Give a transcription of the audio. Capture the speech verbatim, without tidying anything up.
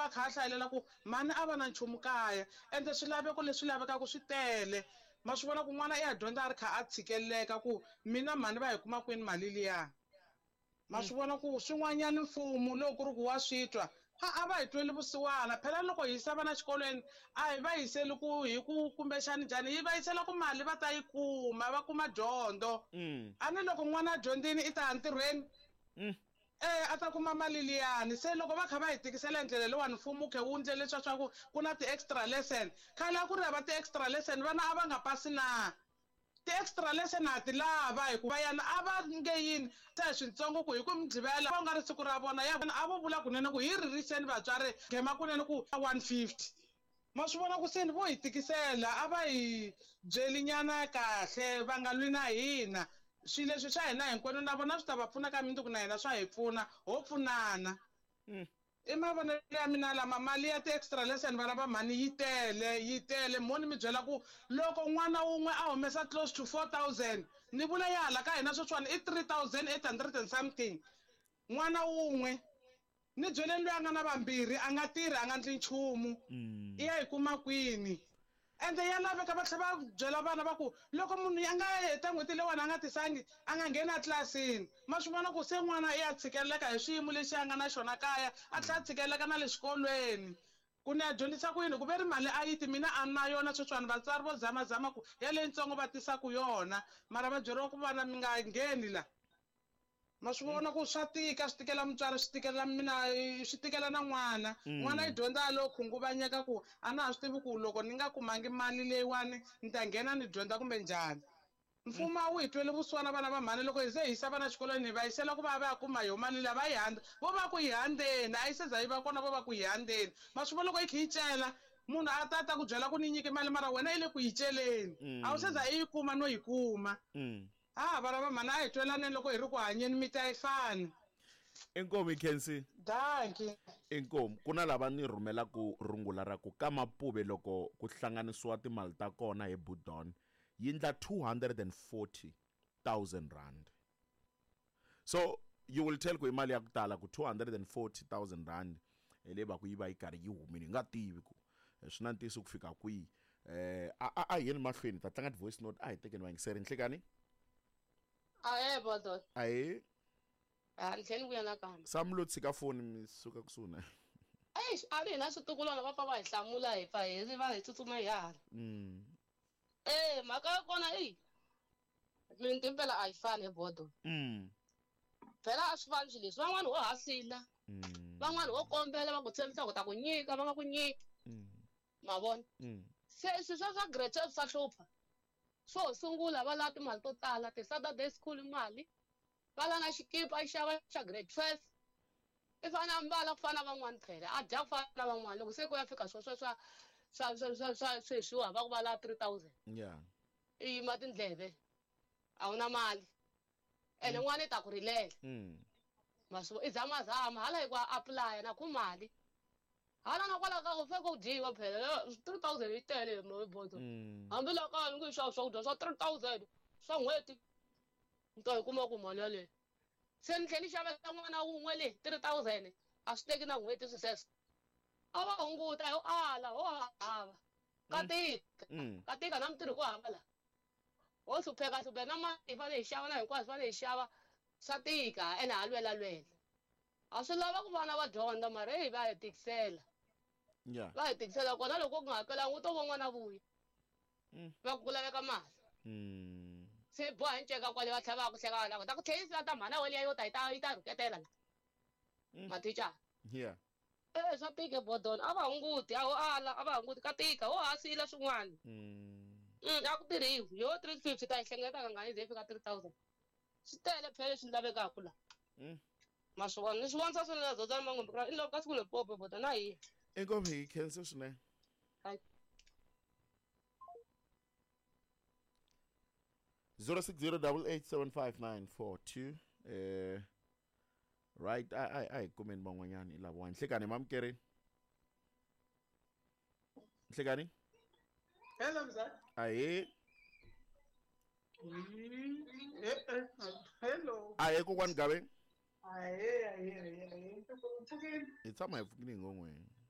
va kha hlayelela ku mani a va na nchumu kaya ende swilaveko leswi lavekaka swi tele ma swi vona ku n'wana i ya dyondza a ri kha a tshikeleleka ku mina mani va hi kuma kwini mali liya ma swi vona ku swin'wanyana mfumo loko ku ri ku wa switwa ha a va hi tweli vusiwana phela loko hi yisa vana xikolweni a hi va yiseli ku hi ku kumbexani njhani hi va yisela ku mali va ta yi kuma va kuma dyondzo a ni loko n'wana a dyondzini i ta ya ntirhweni eh a ta kuma mali liyani se loko va kha va hi tikisela hi ndlela leyiwani mfumo khe wu ndle leswa swa ku ku na ti-extra lesson khale a ku ri hava ti-extra lesson vana a va nga pasi na ti-extra lesson a ti lava hikuva yana a va nge yini se swintsongo ku hi ku mi gqivela va nga ri siku ra vona ya vona a vo vula kunene ku hi ririseni vatswari nghema kunene ku one fifty ma swi vona ku se ni vo hi tikisela a va hi byeli nyana kahle va nga lwi na hina swilo leswi swa hina hinkwenu na vona swi ta va pfuna ka mindzuku na hina swa hi pfuna ho pfunana i mavonelo ya mina lama mali ya ti-extra lesson vana va mhani yi tele yi tele moni mi byela ku loko n'wana wun'we a humesa close to four thousand ni vula ya hala ka hina sweswiwani i three thousand eight hundred and something n'wana wun'we ni byeleni loyi a nga na vambirhi a nga tirhi a nga ndli nchumu i ya hi kuma kwini ende ya laveka va tlhela va byela vana va ku loko munhu a nga heta n'hweti leyiwani a nga tisangi a nga ngheni etlilasini ma swi vona ku se n'wana i ya tshikeleleka hi swiyimo lexi a nga na xona kaya a tlhela a tshikeleleka na le xikolweni ku ni ya dyondzisa ku yini ku ve ri mali a yi ti mina a ni na yona sweswiwani vatswari vo zamazama ku ya leyintsongo va tisaku yona mara va byeriwa ku vana mi nga ngheni la ma swi vona ku swa tika swi tikela mutswari swi tikela mina swi tikela na n'wana n'wana i dyondza lo khunguvanyeka ku a na ha swi tivi ku loko ni nga kumangi mali leyiwani ni ta nghena ni dyondza kumbe njhani mfumo a wu hi tweli vusiwana vana va mhani loko hi ze hi yisa vana xikolweni hi va yisela ku va va ya kuma yo mali leyi va yi handza vo va ku hi handzeni a yi se za yi va kona vo va ku hi handzeni ma swi vona loko yi kha yi cela munhu a ta ta ku byela ku ni nyiki mali mara wena yi le ku yi celeni a wu se za i yi kuma no yi kuma ha vana va mhani a hi twelaneni loko hi ri ku hanyeni mi ta yi fani inkomo Kensi danki inkomo ku na lava ni rhumelaku rungula ra ku ka Mapuve loko ku hlanganisiwa timali ta kona hi Budon yi ndla two hundred forty thousand rand so you will tell ku imali ya ku tala ku two hundred forty thousand rand ele va ku yi va yi karhi yi humile nga tivi ku swi na ntiyiso ku fika kwihi eh a a yeni mahlweni ta tlanga voice note a hi tekeni va yingiseri nhlekani aye bodo aye a tlhela ku yana kambe samlo tshika phone mi suka kusuna eish a ri na switukulwana va pfa va hi hlamula hi pfa hi va hi tsutsuma hi hala mm eh maka kona eh minti impela a yi fani bodo mm phela a swi fani swilo leswi van'wana ho hasila mm van'wana ho kombela va ku tshembisa ku ta ku nyika va nga ku nyiki mm ma vona mm se swi swa swa grade twelve swa hlupha swo sungula va lava timali to tala ti-Saturday school mali va lava na xikipa a xava xa grade twelve i fana mbala ku fana van'wana phela a dya ku fana na van'wana loko se ku ya fika swo swa swa swa swa swa swa sweswiwa va ku va lava three thousand yeah i yima tindleve a wu na mali ene n'wana i ta ku rilela mm ma swi i zamazama hala hi ku apply na ku mali hala na kwala ka ku fe ku dyiwa phela three thousand yi tele mo bodo hambi loko ni ku xava swakudya swa three thousand swa n'hweti ni to yi kuma ku mali yaleyo se ni tlhela ni xavela n'wana wun'we le three thousand a swi teki na n'hweti sweswo a va hunguta ho ala ho hava ka tika ka tika na mitirhi ku hava la ho hlupheka hlupheka na mali hi fanele hi xava na hinkwaswo fanele hi xava swa tika ene ha lwela lwela a swi lava ku vana va dyondza mara hi va hi tikisela yeah va hi tikisela kona loko ku nga hakelanga u to va n'wana vuya va ku laveka mali mm se boha hi nceka kwale va tlhela va ku hleka lako ta ku tlhelisela ta mhana weliya yo ta yi ta yi ta rhuketela la mathicara yeah eh swa tika bodon a va hunguti a ho ala a va hunguti ka tika ho hasila swin'wana mm mm a ku tirhiwi yo three fifty ta yi hlengeta ka ngani ze fika three thousand swi tele phela swi lavekaka la mm ma swi vona ni swi vona swa na zotsana mangombe i loko ka siku leri popo bodon na hi inkomo hi Kensi swinene hayi zero six zero eight eight seven five nine four two eh right ai ai ai comment van'wanyani lava wa nhlekani mamkereni nhlekani hello mzala aye eh eh hello aye kokwani gabe aye aye aye i tshama hi pfukile ngongweni